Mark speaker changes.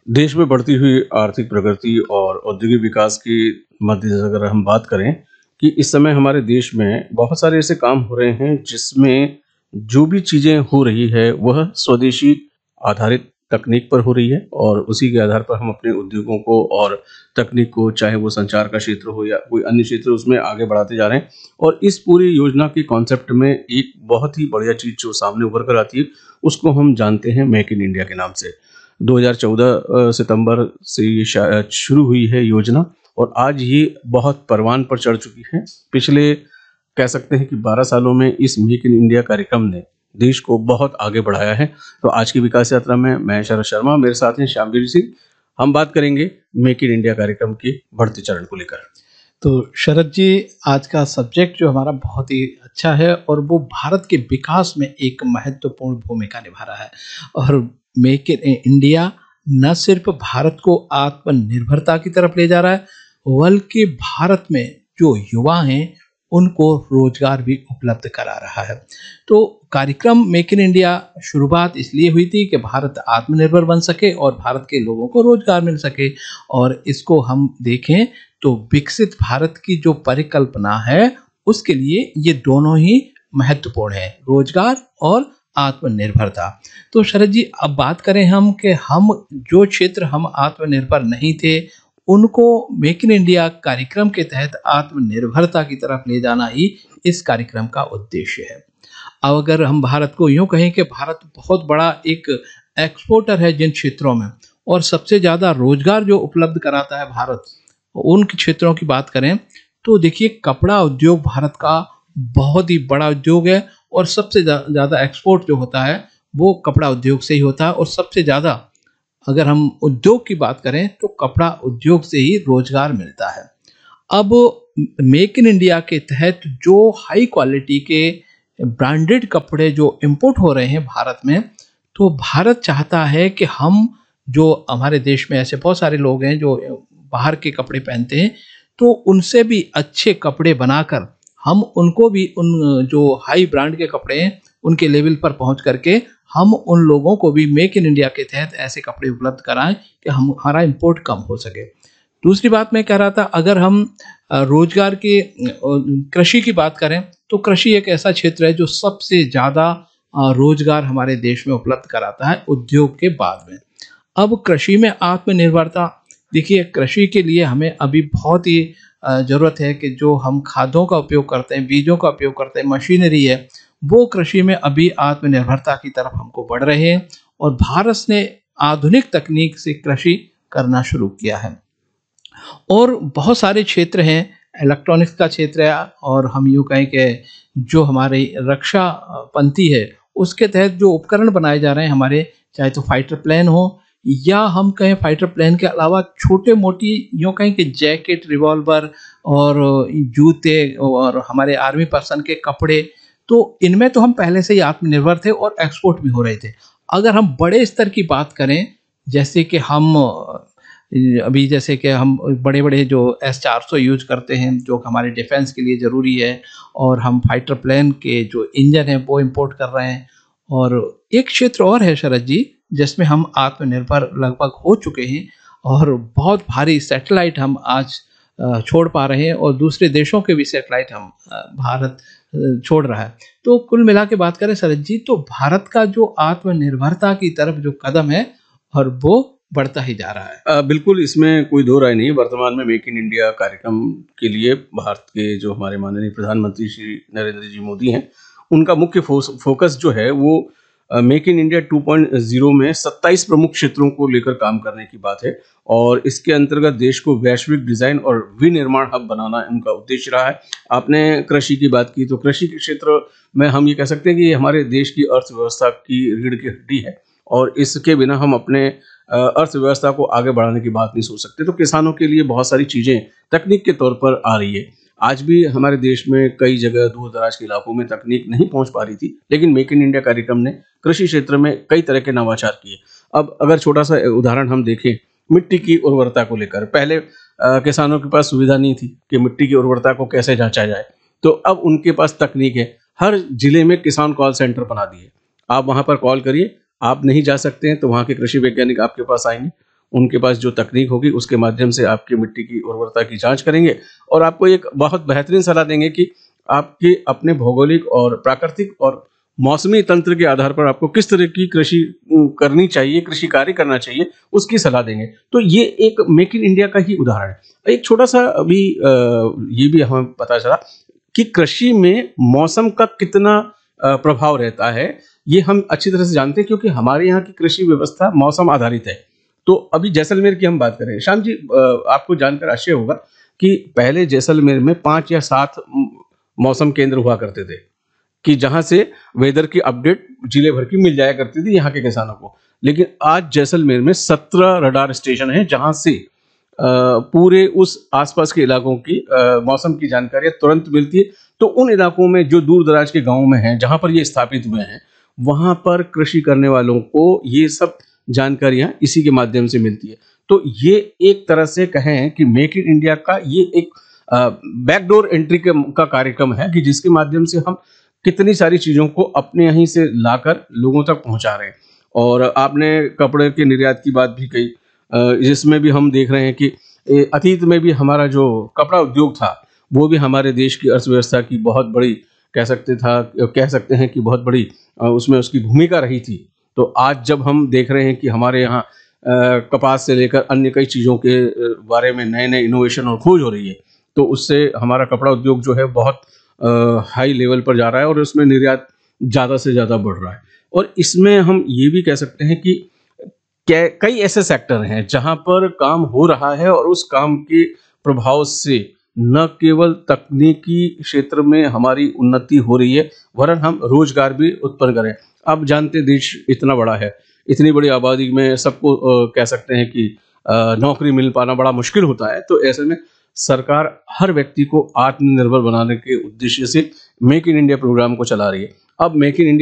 Speaker 1: देश में बढ़ती हुई आर्थिक प्रगति और औद्योगिक विकास के मद्देनज़र अगर हम बात करें कि इस समय हमारे देश में बहुत सारे ऐसे काम हो रहे हैं जिसमें जो भी चीज़ें हो रही है वह स्वदेशी आधारित तकनीक पर हो रही है और उसी के आधार पर हम अपने उद्योगों को और तकनीक को, चाहे वो संचार का क्षेत्र हो या कोई अन्य क्षेत्र, उसमें आगे बढ़ाते जा रहे हैं। और इस पूरी योजना के कॉन्सेप्ट में एक बहुत ही बढ़िया चीज़ जो सामने उभर कर आती है उसको हम जानते हैं मेक इन इंडिया के नाम से। 2014 सितंबर से ये शायद शुरू हुई है योजना और आज ये बहुत परवान पर चढ़ चुकी है। पिछले कह सकते हैं कि 12 सालों में इस मेक इन इंडिया कार्यक्रम ने देश को बहुत आगे बढ़ाया है। तो आज की विकास यात्रा में मैं शरद शर्मा, मेरे साथ हैं श्यामवीर सिंह। हम बात करेंगे मेक इन इंडिया कार्यक्रम के बढ़ते चरण को लेकर।
Speaker 2: तो शरद जी, आज का सब्जेक्ट जो हमारा बहुत ही अच्छा है और वो भारत के विकास में एक महत्वपूर्ण भूमिका निभा रहा है। और मेक इन इंडिया न सिर्फ भारत को आत्मनिर्भरता की तरफ ले जा रहा है, बल्कि भारत में जो युवा हैं उनको रोजगार भी उपलब्ध करा रहा है। तो कार्यक्रम मेक इन इंडिया शुरुआत इसलिए हुई थी कि भारत आत्मनिर्भर बन सके और भारत के लोगों को रोजगार मिल सके। और इसको हम देखें तो विकसित भारत की जो परिकल्पना है उसके लिए ये दोनों ही महत्वपूर्ण है, रोजगार और आत्मनिर्भरता। तो शरद जी, अब बात करें हम कि हम जो क्षेत्र हम आत्मनिर्भर नहीं थे उनको मेक इन इंडिया कार्यक्रम के तहत आत्मनिर्भरता की तरफ ले जाना ही इस कार्यक्रम का उद्देश्य है। अब अगर हम भारत को यूं कहें कि भारत बहुत बड़ा एक एक्सपोर्टर है जिन क्षेत्रों में, और सबसे ज़्यादा रोजगार जो उपलब्ध कराता है भारत, उन क्षेत्रों की बात करें तो देखिए कपड़ा उद्योग भारत का बहुत ही बड़ा उद्योग है और सबसे ज़्यादा एक्सपोर्ट जो होता है वो कपड़ा उद्योग से ही होता है। और सबसे ज़्यादा अगर हम उद्योग की बात करें तो कपड़ा उद्योग से ही रोजगार मिलता है। अब मेक इन इंडिया के तहत जो हाई क्वालिटी के ब्रांडेड कपड़े जो इंपोर्ट हो रहे हैं भारत में, तो भारत चाहता है कि हम, जो हमारे देश में ऐसे बहुत सारे लोग हैं जो बाहर के कपड़े पहनते हैं, तो उनसे भी अच्छे कपड़े बनाकर हम उनको भी उन जो हाई ब्रांड के कपड़े हैं उनके लेवल पर पहुंच करके हम उन लोगों को भी मेक इन इंडिया के तहत ऐसे कपड़े उपलब्ध कराएं कि हमारा इंपोर्ट कम हो सके। दूसरी बात मैं कह रहा था, अगर हम रोजगार की कृषि की बात करें तो कृषि एक ऐसा क्षेत्र है जो सबसे ज़्यादा रोजगार हमारे देश में उपलब्ध कराता है उद्योग के बाद में। अब कृषि में आत्मनिर्भरता, देखिए कृषि के लिए हमें अभी बहुत ही ज़रूरत है कि जो हम खादों का उपयोग करते हैं, बीजों का उपयोग करते हैं, मशीनरी है, वो कृषि में अभी आत्मनिर्भरता की तरफ हमको बढ़ रहे हैं। और भारत ने आधुनिक तकनीक से कृषि करना शुरू किया है। और बहुत सारे क्षेत्र हैं, इलेक्ट्रॉनिक्स का क्षेत्र है, और हम यूँ कहें कि जो हमारी रक्षा पंथी है उसके तहत जो उपकरण बनाए जा रहे हैं हमारे, चाहे तो फाइटर प्लेन हो या हम कहें फाइटर प्लेन के अलावा छोटे मोटी यूँ कहें कि जैकेट, रिवॉल्वर और जूते और हमारे आर्मी पर्सन के कपड़े, तो इनमें तो हम पहले से ही आत्मनिर्भर थे और एक्सपोर्ट भी हो रहे थे। अगर हम बड़े स्तर की बात करें, जैसे कि हम बड़े बड़े जो S-400 यूज करते हैं जो हमारे डिफेंस के लिए ज़रूरी है, और हम फाइटर प्लेन के जो इंजन है वो इंपोर्ट कर रहे हैं। और एक क्षेत्र और है शरद जी जिसमें हम आत्मनिर्भर लगभग हो चुके हैं, और बहुत भारी सैटेलाइट हम आज छोड़ पा रहे हैं और दूसरे देशों के भी सैटेलाइट हम भारत छोड़ रहा है। तो कुल मिला के बात करें शरद जी, तो भारत का जो आत्मनिर्भरता की तरफ जो कदम है और वो बढ़ता ही जा रहा है।
Speaker 1: बिल्कुल, इसमें कोई दो राय नहीं। वर्तमान में मेक इन इंडिया कार्यक्रम के लिए भारत के जो हमारे माननीय प्रधानमंत्री श्री नरेंद्र जी मोदी हैं, उनका मुख्य फोकस जो है वो मेक इन इंडिया 2.0 में 27 प्रमुख क्षेत्रों को लेकर काम करने की बात है। और इसके अंतर्गत देश को वैश्विक डिजाइन और विनिर्माण हब बनाना उनका उद्देश्य रहा है। आपने कृषि की बात की, तो कृषि के क्षेत्र में हम ये कह सकते हैं कि हमारे देश की अर्थव्यवस्था की रीढ़ की हड्डी है और इसके बिना हम अपने अर्थव्यवस्था को आगे बढ़ाने की बात नहीं सोच सकते। तो किसानों के लिए बहुत सारी चीज़ें तकनीक के तौर पर आ रही है। आज भी हमारे देश में कई जगह दूर दराज के इलाकों में तकनीक नहीं पहुंच पा रही थी, लेकिन मेक इन इंडिया कार्यक्रम ने कृषि क्षेत्र में कई तरह के नवाचार किए। अब अगर छोटा सा उदाहरण हम देखें मिट्टी की उर्वरता को लेकर, पहले किसानों के पास सुविधा नहीं थी कि मिट्टी की उर्वरता को कैसे जांचा जाए, तो अब उनके पास तकनीक है। हर जिले में किसान कॉल सेंटर बना दिए। आप वहां पर कॉल करिए, आप नहीं जा सकते हैं तो वहाँ के कृषि वैज्ञानिक आपके पास आएंगे, उनके पास जो तकनीक होगी उसके माध्यम से आपकी मिट्टी की उर्वरता की जांच करेंगे और आपको एक बहुत बेहतरीन सलाह देंगे कि आपके अपने भौगोलिक और प्राकृतिक और मौसमी तंत्र के आधार पर आपको किस तरह की कृषि करनी चाहिए, कृषि कार्य करना चाहिए, उसकी सलाह देंगे। तो ये एक मेक इन इंडिया का ही उदाहरण है। एक छोटा सा अभी ये भी हमें पता चला कि कृषि में मौसम का कितना प्रभाव रहता है, ये हम अच्छी तरह से जानते हैं क्योंकि हमारे यहाँ की कृषि व्यवस्था मौसम आधारित है। तो अभी जैसलमेर की हम बात करें, श्याम जी, आपको जानकर आश्चर्य होगा कि पहले जैसलमेर में 5 या 7 मौसम केंद्र हुआ करते थे कि जहां से वेदर की अपडेट जिले भर की मिल जाया करती थी यहाँ के किसानों को। लेकिन आज जैसलमेर में 17 रडार स्टेशन हैं जहां से पूरे उस आसपास के इलाकों की मौसम की जानकारी तुरंत मिलती है। तो उन इलाकों में जो दूर दराज के गांवों में हैं, जहां पर ये स्थापित हुए हैं, वहां पर कृषि करने वालों को ये सब जानकारियां इसी के माध्यम से मिलती है। तो ये एक तरह से कहें कि मेक इन इंडिया का ये एक बैकडोर एंट्री का कार्यक्रम है कि जिसके माध्यम से हम कितनी सारी चीजों को अपने यहीं से लाकर लोगों तक पहुंचा रहे हैं। और आपने कपड़े के निर्यात की बात भी कही, जिसमें भी हम देख रहे हैं कि अतीत में भी हमारा जो कपड़ा उद्योग था वो भी हमारे देश की अर्थव्यवस्था की बहुत बड़ी कह सकते हैं कि बहुत बड़ी उसमें उसकी भूमिका रही थी। तो आज जब हम देख रहे हैं कि हमारे यहाँ कपास से लेकर अन्य कई चीज़ों के बारे में नए नए इनोवेशन और खोज हो रही है, तो उससे हमारा कपड़ा उद्योग जो है बहुत हाई लेवल पर जा रहा है और उसमें निर्यात ज़्यादा से ज़्यादा बढ़ रहा है। और इसमें हम ये भी कह सकते हैं कि कई ऐसे सेक्टर हैं जहां पर काम हो रहा है और उस काम के प्रभाव से न केवल तकनीकी क्षेत्र में हमारी उन्नति हो रही है वरन हम रोजगार भी उत्पन्न करें। आप जानते देश इतना बड़ा है, इतनी बड़ी आबादी में सबको कह सकते हैं कि नौकरी मिल पाना बड़ा मुश्किल होता है। तो ऐसे में सरकार हर व्यक्ति को आत्मनिर्भर बनाने के उद्देश्य से मेक इन इंडिया प्रोग्राम को चला रही है। अब मेक इन इंडिया